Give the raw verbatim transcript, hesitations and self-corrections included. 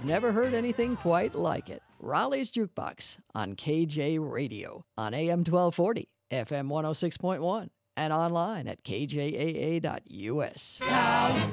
You've never heard anything quite like it. Raleigh's Jukebox on K J Radio on A M twelve forty, F M one oh six point one, and online at K J A A dot U S. Cow,